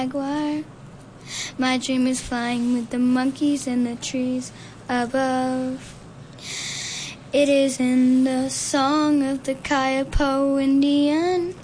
jaguar. My dream is flying with the monkeys in the trees above. It is in the song of the Kayapo Indian.